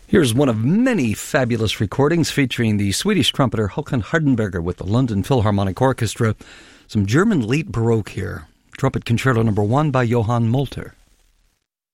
Here's one of many fabulous recordings featuring the Swedish trumpeter Håkan Hardenberger with the London Philharmonic Orchestra. Some German late Baroque here. Trumpet Concerto No. 1 by Johann Molter.